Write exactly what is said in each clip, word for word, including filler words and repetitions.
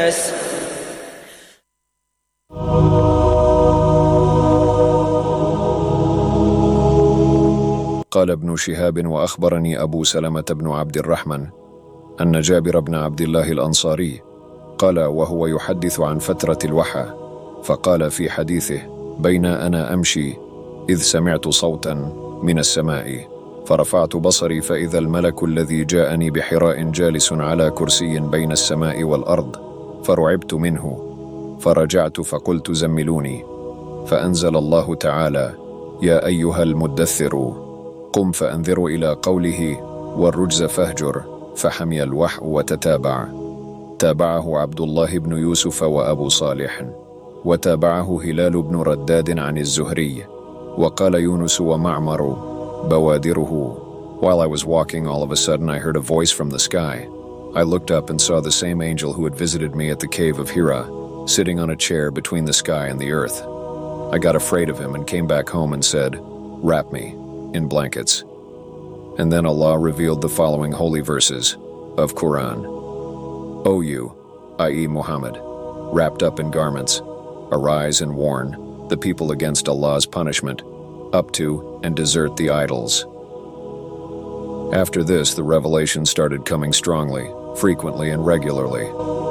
قال ابن شهاب وأخبرني أبو سلمة بن عبد الرحمن أن جابر بن عبد الله الأنصاري قال وهو يحدث عن فترة الوحى فقال في حديثه: بين أنا أمشي إذ سمعت صوتا من السماء فرفعت بصري فإذا الملك الذي جاءني بحراء جالس على كرسي بين السماء والأرض فرعبت منه فرجعت فقلت زملوني فأنزل الله تعالى: يا أيها المدثر قم فأنذر إلى قوله والرجز فاهجر فحمي الوحي وتتابع. تابعه عبد الله بن يوسف وأبو صالح وتابعه هلال بن رداد عن الزهري وقال يونس ومعمر بوادره. While I was walking, all of a sudden I heard a voice from the sky. I looked up and saw the same angel who had visited me at the cave of Hira, sitting on a chair between the sky and the earth. I got afraid of him and came back home and said, "Wrap me in blankets." And then Allah revealed the following holy verses of Quran. O you, that is Muhammad, wrapped up in garments, arise and warn the people against Allah's punishment, up to and desert the idols. After this, the revelation started coming strongly, frequently and regularly.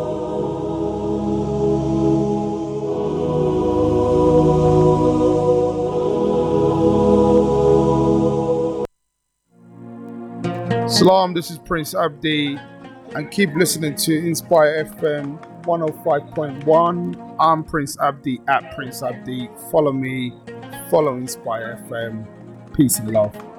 Salam, this is Prince Abdi, and keep listening to Inspire F M one oh five point one. I'm Prince Abdi at Prince Abdi. Follow me, follow Inspire F M. Peace and love.